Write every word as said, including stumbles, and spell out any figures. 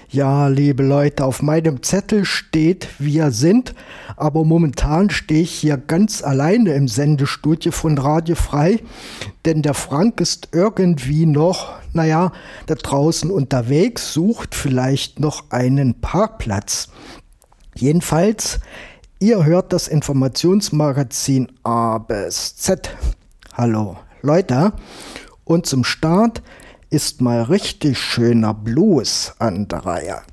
Ja, liebe Leute, auf meinem Zettel steht, wir sind, aber momentan stehe ich hier ganz alleine im Sendestudio von Radio Frei, denn der Frank ist irgendwie noch, naja, da draußen unterwegs, sucht vielleicht noch einen Parkplatz. Jedenfalls, ihr hört das Informationsmagazin A bis Z. Hallo Leute, und zum Start ist mal richtig schöner Blues an der Reihe.